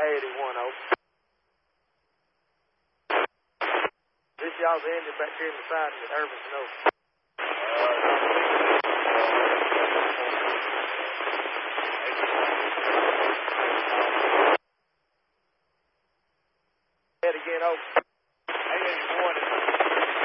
81, over. This y'all's engine back here in the side of Irvington, over. Head again, over.